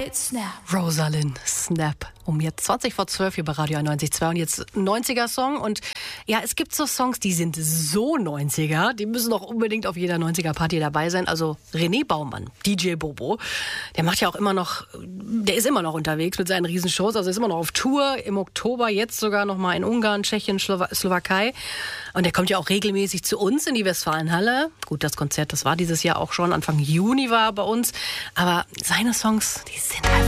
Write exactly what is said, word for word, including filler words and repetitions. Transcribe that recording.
Rosalind Snap. Rosalind Snap. Um jetzt zwanzig vor zwölf hier bei Radio einundneunzig Komma zwei und jetzt neunziger-Song. Und ja, es gibt so Songs, die sind so neunziger, die müssen auch unbedingt auf jeder neunziger-Party dabei sein. Also René Baumann, D J Bobo, der macht ja auch immer noch, der ist immer noch unterwegs mit seinen Riesenshows, also ist immer noch auf Tour, im Oktober jetzt sogar noch mal in Ungarn, Tschechien, Slowa- Slowakei. Und der kommt ja auch regelmäßig zu uns in die Westfalenhalle. Gut, das Konzert, das war dieses Jahr auch schon, Anfang Juni war er bei uns. Aber seine Songs, die sind